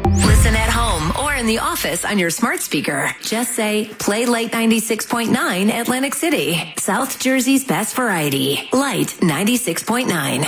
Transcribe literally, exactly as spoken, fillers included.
Listen at home or in the office on your smart speaker. Just say, play Light ninety-six point nine Atlantic City. South Jersey's best variety. Light ninety-six point nine.